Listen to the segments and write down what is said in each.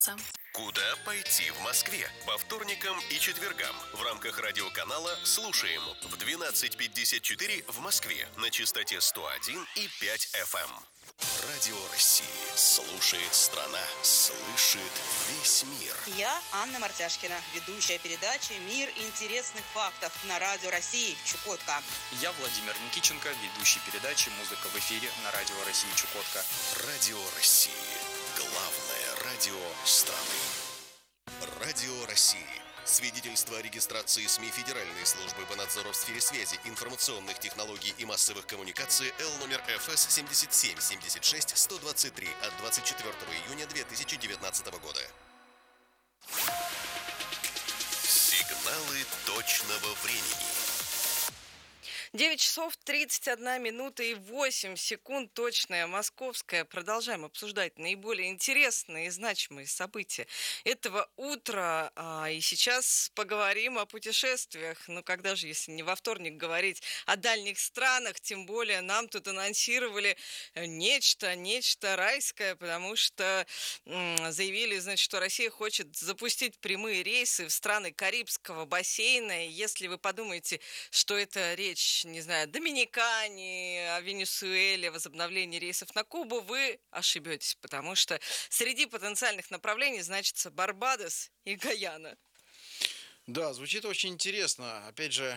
Куда пойти в Москве? По вторникам и четвергам в рамках радиоканала «Слушаем» в 12:54 в Москве на частоте 101 и 5 FM. Радио России. Слушает страна. Слышит весь мир. Я Анна Мартяшкина, ведущая передачи «Мир интересных фактов» на Радио России Чукотка. Я Владимир Никиченко, ведущий передачи «Музыка в эфире» на Радио России Чукотка. Радио России. Главное радио страны. Радио России. Свидетельство о регистрации СМИ Федеральной службы по надзору в сфере связи, информационных технологий и массовых коммуникаций Л номер ФС 77-76-123 от 24 июня 2019 года. Сигналы точного времени. 9 часов 31 минута и 8 секунд, точное московское. Продолжаем обсуждать наиболее интересные и значимые события этого утра. И сейчас поговорим о путешествиях. Ну, когда же, если не во вторник, говорить о дальних странах, тем более нам тут анонсировали нечто райское, потому что заявили, значит, что Россия хочет запустить прямые рейсы в страны Карибского бассейна. И если вы подумаете, что это речь, не знаю, о Доминикане, о Венесуэле, возобновлении рейсов на Кубу, вы ошибетесь, потому что среди потенциальных направлений значится Барбадос и Гайана. Да, звучит очень интересно. Опять же,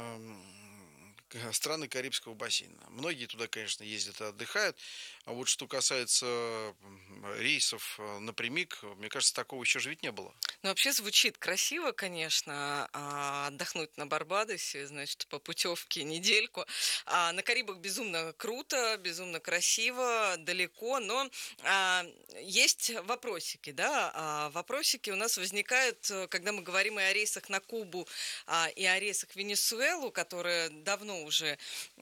страны Карибского бассейна. Многие туда, конечно, ездят и отдыхают. А вот что касается рейсов напрямик, мне кажется, такого еще же ведь не было. Ну, вообще звучит красиво, конечно, отдохнуть на Барбадосе, значит, по путевке недельку. А на Карибах безумно круто, безумно красиво, далеко, но есть вопросики, да? Вопросики у нас возникают, когда мы говорим и о рейсах на Кубу, и о рейсах в Венесуэлу, которые давно уже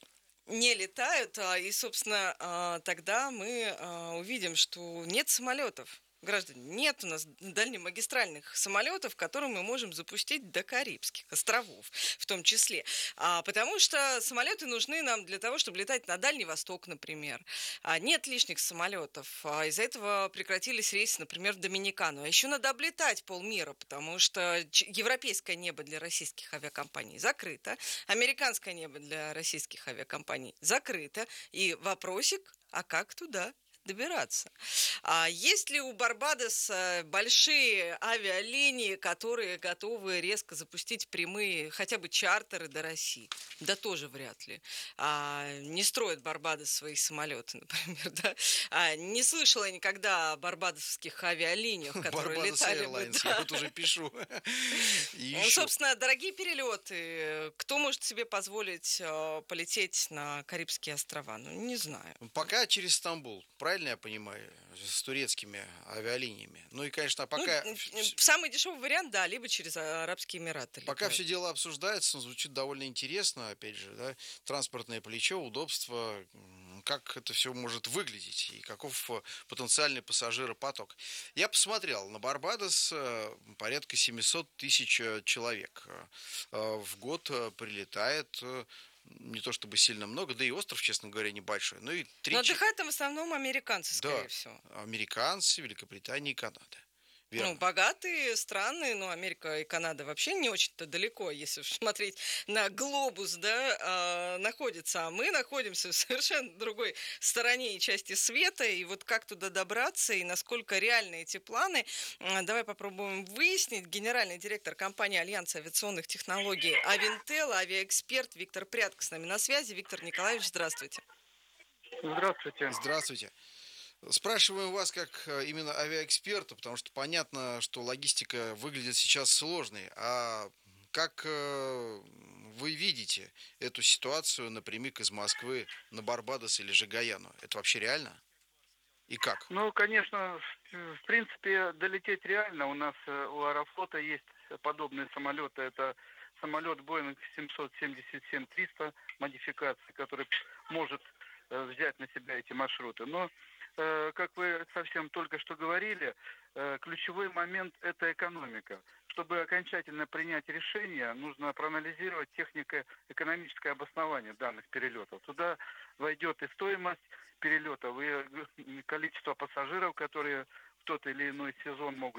не летают, и, собственно, тогда мы увидим, что нет самолетов. Граждане, нет у нас дальнемагистральных самолетов, которые мы можем запустить до Карибских островов, в том числе. Потому что самолеты нужны нам для того, чтобы летать на Дальний Восток, например. Нет лишних самолетов. Из-за этого прекратились рейсы, например, в Доминикану. А еще надо облетать полмира, потому что европейское небо для российских авиакомпаний закрыто, американское небо для российских авиакомпаний закрыто. И вопросик, а как туда добираться? Есть ли у Барбадоса большие авиалинии, которые готовы резко запустить прямые, хотя бы чартеры до России? Да тоже вряд ли. Не строит Барбадос свои самолеты, например. Да? Не слышала я никогда о барбадосских авиалиниях, которые летали бы. Да. Я вот уже пишу. Собственно, дорогие перелеты. Кто может себе позволить полететь на Карибские острова? Ну, не знаю. Пока через Стамбул. Правильно я понимаю? С турецкими авиалиниями. Ну и, конечно, пока... самый дешевый вариант, да, либо через Арабские Эмираты. Пока все дело обсуждается, звучит довольно интересно, опять же, да, транспортное плечо, удобство, как это все может выглядеть и каков потенциальный пассажиропоток. Я посмотрел, на Барбадос порядка 700 тысяч человек в год прилетает. Не то чтобы сильно много, да и остров, честно говоря, небольшой. Но отдыхают там в основном американцы, скорее всего. Американцы, Великобритания и Канада. Верно. Богатые страны, Америка и Канада вообще не очень-то далеко, если смотреть на глобус, да, находятся. А мы находимся в совершенно другой стороне и части света. И вот как туда добраться и насколько реальны эти планы, давай попробуем выяснить. Генеральный директор компании Альянса авиационных технологий Авинтел, авиаэксперт Виктор Прядко с нами на связи. Виктор Николаевич, здравствуйте. Здравствуйте. Здравствуйте. Спрашиваем вас как именно авиаэксперта, потому что понятно, что логистика выглядит сейчас сложной. А как вы видите эту ситуацию напрямик из Москвы на Барбадос или же Гаяну? Это вообще реально? И как? Ну, конечно, в принципе, долететь реально. У нас у Аэрофлота есть подобные самолеты. Это самолет Boeing 777-300 модификации, который может взять на себя эти маршруты. Но как вы совсем только что говорили, ключевой момент – это экономика. Чтобы окончательно принять решение, нужно проанализировать технико-экономическое обоснование данных перелетов. Туда войдет и стоимость перелетов, и количество пассажиров, которые в тот или иной сезон могут